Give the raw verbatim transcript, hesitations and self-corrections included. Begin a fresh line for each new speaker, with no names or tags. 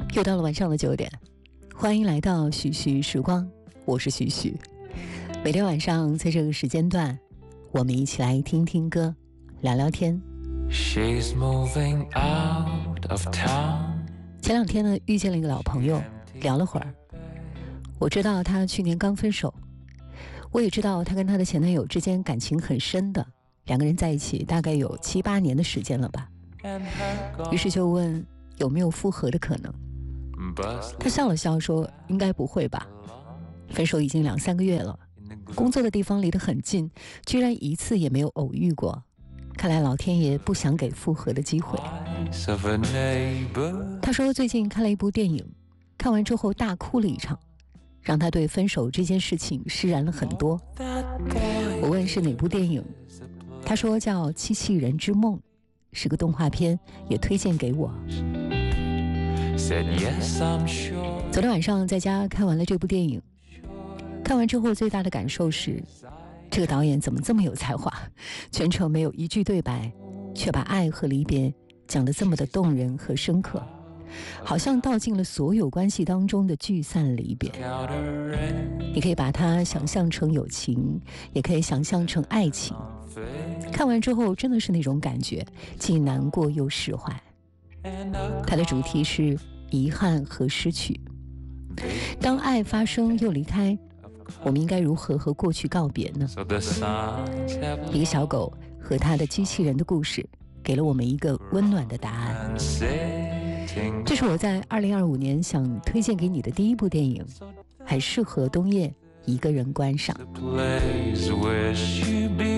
又到了晚上的九点，欢迎来到徐徐时光，我是徐徐。每天晚上在这个时间段，我们一起来听听歌，聊聊天。
She's moving out of town.
前两天呢，遇见了一个老朋友，聊了会儿。我知道他去年刚分手，我也知道他跟他的前男友之间感情很深的，两个人在一起大概有七八年的时间了吧。于是就问有没有复合的可能。他笑了笑说应该不会吧，分手已经两三个月了，工作的地方离得很近，居然一次也没有偶遇过，看来老天爷不想给复合的机会。他说最近看了一部电影，看完之后大哭了一场，让他对分手这件事情释然了很多。我问是哪部电影，他说叫《机器人之梦》，是个动画片，也推荐给我。昨天晚上在家看完了这部电影，看完之后最大的感受是，这个导演怎么这么有才华，全程没有一句对白，却把爱和离别讲得这么的动人和深刻，好像道尽了所有关系当中的聚散离别。你可以把它想象成友情，也可以想象成爱情。看完之后真的是那种感觉，既难过又释怀。它的主题是遗憾和失去。当爱发生又离开，我们应该如何和过去告别呢？一个小狗和它的机器人的故事，给了我们一个温暖的答案。这是我在二零二五年想推荐给你的第一部电影，很适合冬夜一个人观赏。